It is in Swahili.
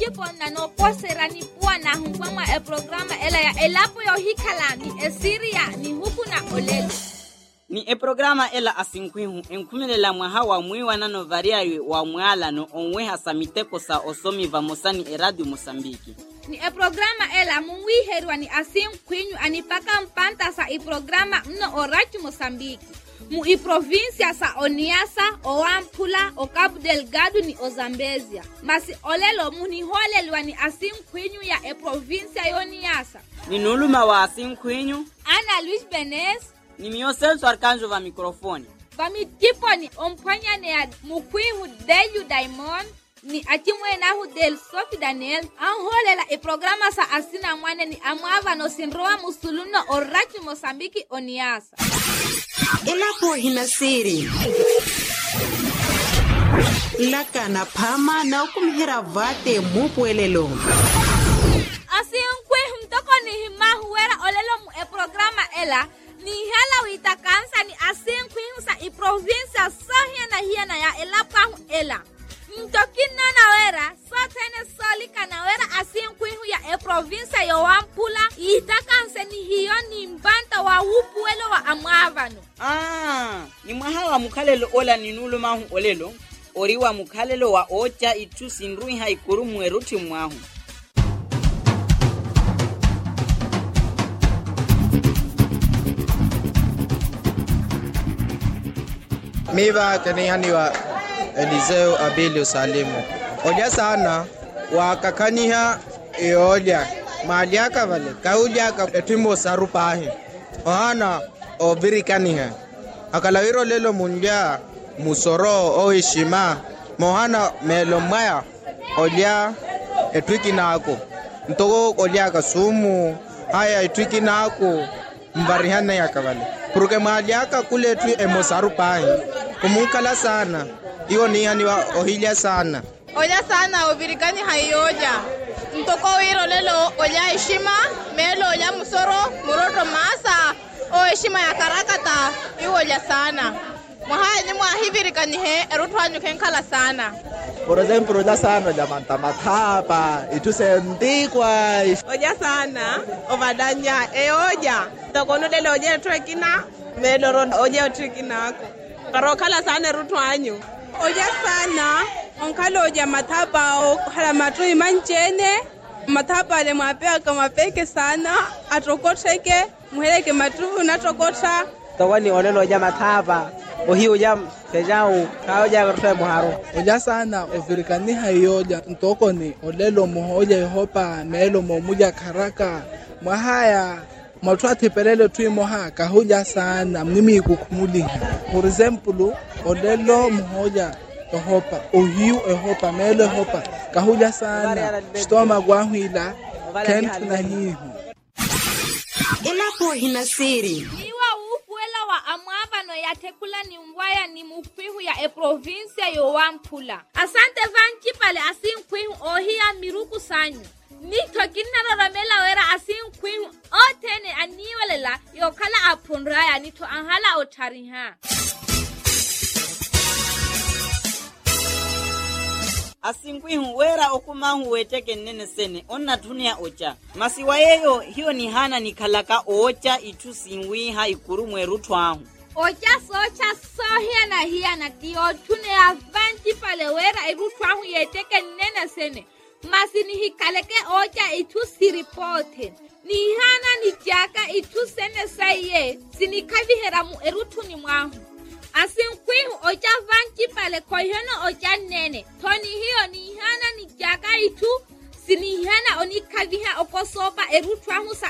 tipo na no posera ni pua na hungwama programa ela ya elapo yo hikala ni esiria ni huku na olelo. Ni programa ela asinkwihu enkumelela mwahawa mwiwa nano variawe wa mwala no onweha samiteko sa osomi vamosani Radio Mosambiki. Ni programa ela mwiherwa ni asinkwihu anipaka mpanta sa programa mno o Radio Mosambiki. Mu provincia sa Oniasa, Oampula, o Cabo Delgado ni Ozambezia. Masi olelo muniholelwa ni asinkwihu ya provincia yoniasa. Ni nuluma wa asinkwihu Ana Luis Benes ni mioselso arkanjo va mikrofoni. Vami tipo ni ompanya ne ya mukwihu Deyu Diamond ni atimwe na hu del Sophie Daniel. Anholela programa sa asina mwane ni amava no sinroa musuluno o Radio Mosambiki Oniasa. Elapo hinasiri lakana pama na ukumhira vate mupuelelo asinkwe mtoko ni himahuera olelo mu programa ela ni hala witakansa ni asinkwe sa provincia sohia na ya elapa ela mtokina na wera sotene solika na wera asinkwe ya provincia yo Wampula itakanse ni hiyo ni mbanta wa upuelo wa amavano. Ni mwahawa mukhalelo ola ninulo mahu olelo oriwa mukhalelo wa ocha itu sinrui haikuru mweruti mwahu. Miva kanihani wa Eliseo Abilio Salimu. Oja sana wakakaniha eolia maliaka vale kaulia ka etimo sarupahi. Ohana obirikaniha. Akalawiro lelo munja musoro o heshima mohana melomaya olia etwiki nako. Ntogo olia kasumu haya etwiki nako mbarihana yakavale. Porque maliaka kule tu emosarupahi. Kumukala sana. Iyo ni hani wa ohilia sana. Oja sana obirikani hayoja. Ntoko wiro lelo oja heshima melo oja musoro muroto masa o heshima ya karakata iwoja sana. Mwahaya ni mwahibirikani he erutwanyu kenkala sana. Por ejemplo, oja sana jamanta matapa itusendikwa oja sana ovadanya oja tokono lelo oja trekina melo oja trekinako karokala sana erutwanyu. Oja sana onkalo oja matapa o hala matui manchene matapa le mapea kama peke sana atokoteke muheleke matu natokota tawani olelo oja matapa ohiyo jam sejau kaoja rutwe muharo. Oja sana ofirikani hayoja ntoko ni olelo muhoja yohopa melo momuja karaka mwahaya matwate pelelo tuimoha kahuja sana mnimi kukumuliha. For example olelo muhoja yohopa ohiyo yohopa melo yohopa kahuja sana stoma gwahuila kentu na hiyo elapo hinasiri Upuela wa amwavano ya tekula ni mwaya ni mukwihu ya provincia yo Wampula. Asante vanchi pale asinkwihu ohia miruku sanyu. Nito gina ramela wera asinkwihu otene aniwelela yokala apunraya nito anhala otariha. Asinkwihu wera okumahu weteke nene sene onna dunia ocha. Masiwa yeyo hiyo ni hana ni kalaka ocha itu sinwi haikuru mwerutwahu. Ocha socha sohia na hiya na tiyo tune ya vanchi pale wera irutwahu yeteke nene sene. Masi ni hikaleke ocha itu siripote. Ni hana ni jaka itu sene saye sinikavi heramu erutu ni mwahu. Asinkwihu ocha vanchi pale koyono ocha nene. Toni hiyo ni hana ni jaka itu sinihana onikaviha okosopa erutwahu sa